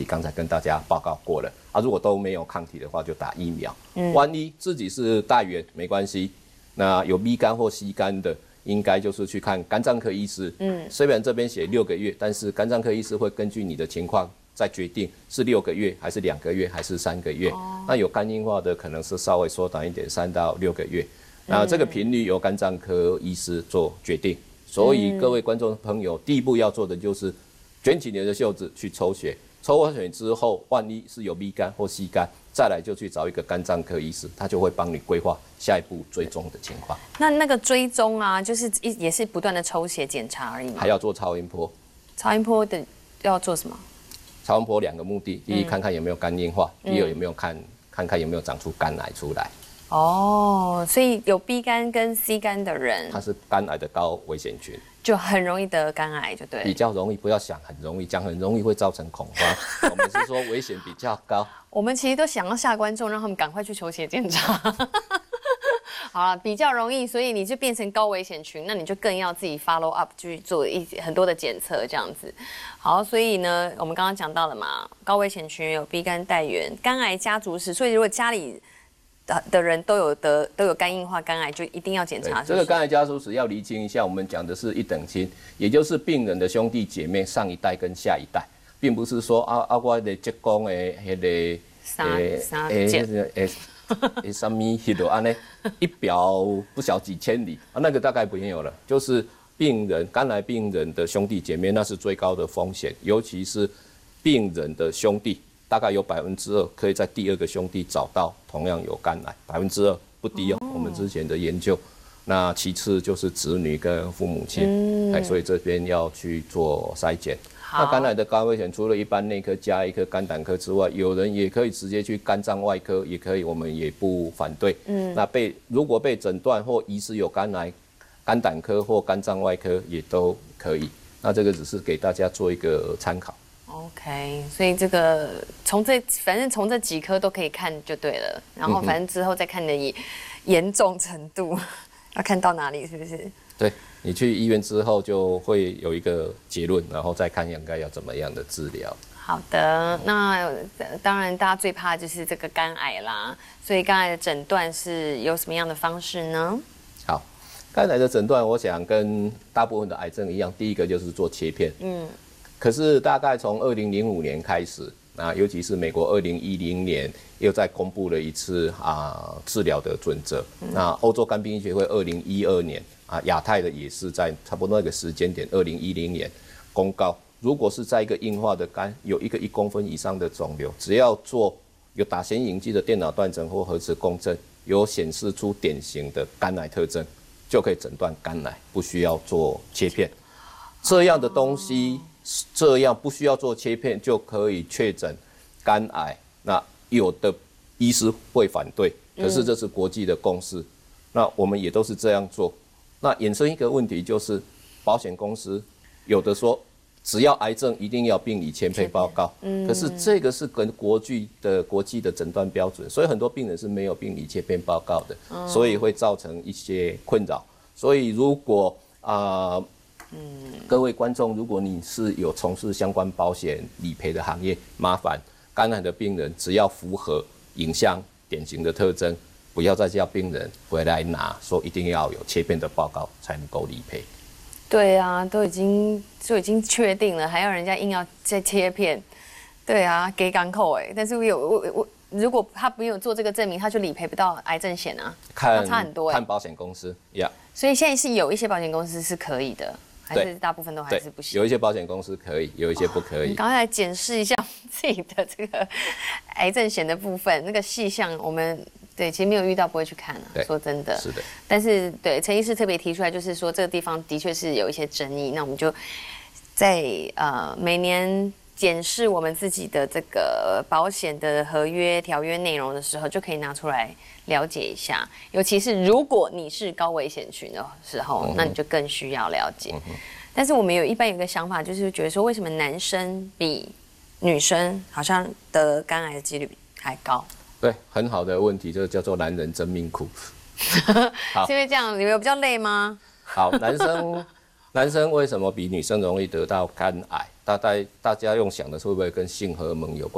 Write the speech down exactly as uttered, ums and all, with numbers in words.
刚才跟大家报告过了啊。如果都没有抗体的话，就打疫苗。嗯，万一自己是带源没关系，那有 B 肝或 C 肝的，应该就是去看肝脏科医师。嗯，虽然这边写六个月，但是肝脏科医师会根据你的情况再决定是六个月还是两个月还是三个月。哦，那有肝硬化的可能是稍微缩短一点，三到六个月。那这个频率由肝脏科医师做决定。所以各位观众朋友，第一步要做的就是卷起你的袖子去抽血。抽完血之后，万一是有 B 肝或 C 肝，再来就去找一个肝脏科医师，他就会帮你规划下一步追踪的情况。 那那个追踪啊，就是一也是不断的抽血检查而已吗？ 还要做超音波。 超音波的要做什么？ 超音波两个目的，第一看看有没有肝硬化，嗯、第二有没有看看看有没有长出肝癌出来。 哦，所以有 B 肝跟 C 肝的人， 他是肝癌的高危险群。 就很容易得肝癌，就对， 比较容易，不要想很容易，讲很容易会造成恐慌。我们是说危险比较高。 我们其实都想要吓观众，让他们赶快去抽血检查。好了，比较容易，所以你就变成高危险群，那你就更要自己 follow up 去做一很多的检测，这样子。好，所以呢，我们刚刚讲到了嘛，高危险群有 B 肝带源、肝癌家族史，所以如果家里的人都有得都有肝硬化、肝癌，就一定要检查。 这个肝癌家族史要厘清一下，我们讲的是一等亲，也就是病人的兄弟姐妹上一代跟下一代，并不是说啊啊我的舅公的那个三三姐诶诶什么迄个安尼一表不晓几千里啊，那个大概没有了，就是病人肝癌病人的兄弟姐妹，那是最高的风险，尤其是病人的兄弟。大概有百分之二可以在第二个兄弟找到同样有肝癌，百分之二不低哦。哦我们之前的研究，那其次就是子女跟父母亲，嗯、哎，所以这边要去做筛检。那肝癌的高危险，除了一般内科加一科肝胆科之外，有人也可以直接去肝脏外科，也可以，我们也不反对。嗯，那被如果被诊断或疑似有肝癌，肝胆科或肝脏外科也都可以。那这个只是给大家做一个参考。 OK， 所以这个从这反正从这几科都可以看就对了，然后反正之后再看你的严重程度，要看到哪里是不是？ 对，你去医院之后就会有一个结论，然后再看应该要怎么样的治疗。 好的，那当然大家最怕就是这个肝癌啦，所以肝癌的诊断是有什么样的方式呢？ 好，肝癌的诊断，我想跟大部分的癌症一样，第一个就是做切片。嗯。可是大概从二零零五年开始，啊，尤其是美国二零一零年又再公布了一次啊治疗的准则。嗯、那欧洲肝病医学会二零一二年啊，亚太的也是在差不多那个时间点，二零一零年公告，如果是在一个硬化的肝有一个一公分以上的肿瘤，只要做有打显影剂的电脑断层或核磁共振，有显示出典型的肝癌特征，就可以诊断肝癌，不需要做切片。这样的东西。这样不需要做切片就可以确诊肝癌，那有的医师会反对，可是这是国际的共识，嗯、那我们也都是这样做。那衍生一个问题就是，保险公司有的说只要癌症一定要病理切片报告，嗯、可是这个是跟国际的国际的诊断标准，所以很多病人是没有病理切片报告的，嗯、所以会造成一些困扰。所以如果啊。呃嗯，各位观众，如果你是有从事相关保险理赔的行业，麻烦肝癌的病人只要符合影像典型的特征，不要再叫病人回来拿说一定要有切片的报告才能够理赔。 对啊，都已经就已经确定了，还要人家硬要再切片，对啊，给港口哎，但是我有我我如果他没有做这个证明，他就理赔不到癌症险啊， 看差很多哎。 看保险公司呀， yeah. 所以现在是有一些保险公司是可以的。还是大部分都还是不行。 有一些保险公司可以，有一些不可以。 你刚才来检视一下自己的这个癌症险的部分，那个细项我们对其实没有遇到不会去看啊。说真的， 是的。 但是对陈医师特别提出来，就是说这个地方的确是有一些争议，那我们就在呃每年检视我们自己的这个保险的合约条约内容的时候，就可以拿出来了解一下，尤其是如果你是高危险群的时候，嗯、那你就更需要了解。嗯、但是我们有一般有一个想法，就是觉得说，为什么男生比女生好像得肝癌的几率还高？ 对，很好的问题，这个叫做男人真命苦。 是因为这样，你们有比较累吗？ 好，男生男生为什么比女生容易得到肝癌？大概大家用想的是会不会跟性荷尔蒙有关？